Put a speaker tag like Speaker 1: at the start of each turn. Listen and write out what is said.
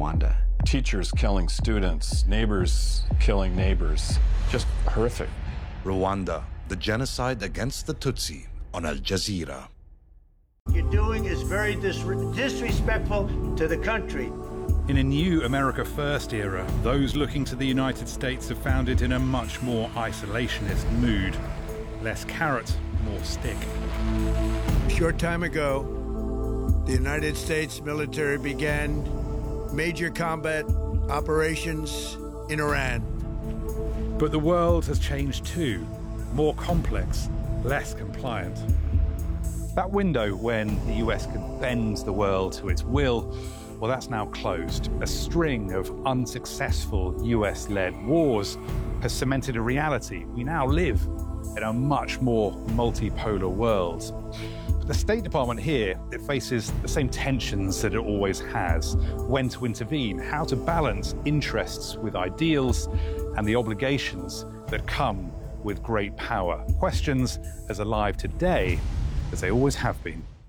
Speaker 1: Rwanda.
Speaker 2: Teachers killing students, neighbors killing neighbors. Just horrific.
Speaker 3: Rwanda, the genocide against the Tutsi on Al Jazeera.
Speaker 4: What you're doing is very disrespectful to the country.
Speaker 5: In a new America First era, those looking to the United States have found it in a much more isolationist mood. Less carrot, more stick.
Speaker 6: A short time ago, the United States military began major combat operations in Iran.
Speaker 5: But the world has changed too. More complex, less compliant. That window when the US could bend the world to its will, well, that's now closed. A string of unsuccessful US-led wars has cemented a reality. We now live in a much more multipolar world. But the State Department here, it faces the same tensions that it always has. When to intervene, how to balance interests with ideals, and the obligations that come with great power. Questions as alive today as they always have been.